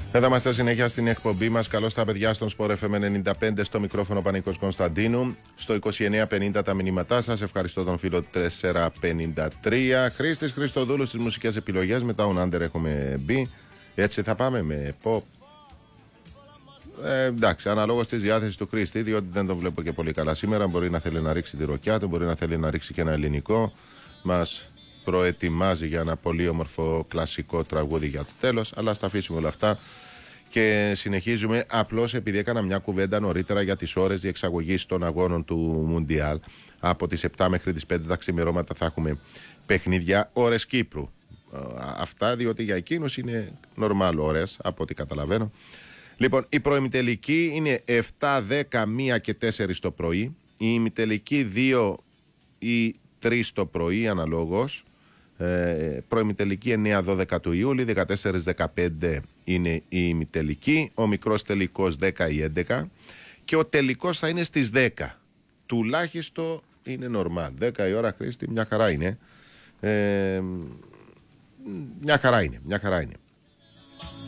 Εδώ είμαστε συνέχεια στην εκπομπή μας. Καλώς τα παιδιά στον Sport FM 95, στο μικρόφωνο Πανίκος Κωνσταντίνου. Στο 2950 τα μηνύματά σας. Ευχαριστώ τον φίλο 453. Χρήστης Χριστοδούλου στις μουσικές επιλογές. Με τα On Under έχουμε μπει. Έτσι θα πάμε με pop. Εντάξει, αναλόγως της διάθεσης του Χρήστη, διότι δεν τον βλέπω και πολύ καλά σήμερα. Μπορεί να θέλει να ρίξει τη ροκιά του, μπορεί να θέλει να ρίξει και ένα ελληνικό. Μας προετοιμάζει για ένα πολύ όμορφο κλασικό τραγούδι για το τέλος, αλλά στα αφήσουμε όλα αυτά και συνεχίζουμε. Απλώς επειδή έκανα μια κουβέντα νωρίτερα για τις ώρες διεξαγωγής των αγώνων του Μουντιάλ, από τις 7 μέχρι τις 5 τα ξημερώματα θα έχουμε παιχνίδια, ώρες Κύπρου. Αυτά διότι για εκείνους είναι normal ώρες, από ό,τι καταλαβαίνω. Λοιπόν, η προημιτελική είναι 7, 10, 1 και 4 το πρωί. Η ημιτελική 2 ή 3 το πρωί αναλόγως. Προημιτελική 9-12 του Ιούλη, 14-15 είναι η ημιτελική, ο μικρός τελικός 10 ή 11 και ο τελικός θα είναι στις 10. Τουλάχιστον είναι normal. 10 η ώρα, Χρήστη, μια χαρά είναι. Μια χαρά είναι.